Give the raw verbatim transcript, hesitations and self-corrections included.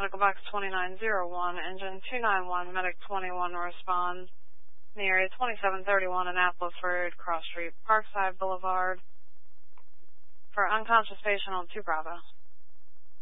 Medical Box twenty-nine oh one, Engine two nine one, Medic twenty-one, respond in the area twenty-seven thirty-one Annapolis Road, Cross Street, Parkside Boulevard, for unconscious patient on two Bravo.